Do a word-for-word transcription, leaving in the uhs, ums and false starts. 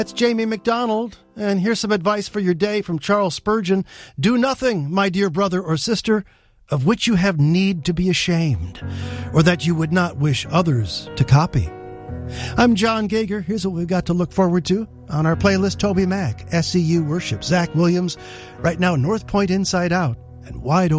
That's Jamie McDonald, and here's some advice for your day from Charles Spurgeon. Do nothing, my dear brother or sister, of which you have need to be ashamed, or that you would not wish others to copy. I'm John Gager. Here's what we've got to look forward to on our playlist. Toby Mac, S C U Worship, Zach Williams, right now North Point Inside Out, and Wide Open.